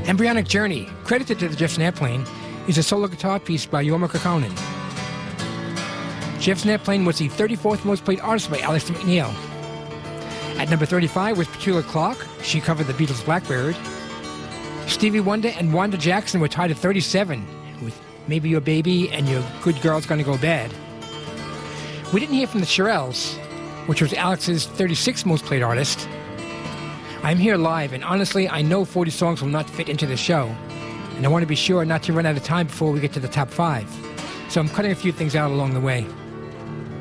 Embryonic Journey, credited to the Jefferson Airplane, is a solo guitar piece by Jorma Kaukonen. Jefferson Airplane was the 34th most played artist by Alex McNeil. At number 35 was Petula Clark. She covered the Beatles' Blackbird. Stevie Wonder and Wanda Jackson were tied at 37 with Maybe Your Baby and Your Good Girl's Gonna Go Bad. We didn't hear from the Shirelles, which was Alex's 36th most played artist. I'm here live, and honestly, I know 40 songs will not fit into the show, and I want to be sure not to run out of time before we get to the top 5. So I'm cutting a few things out along the way.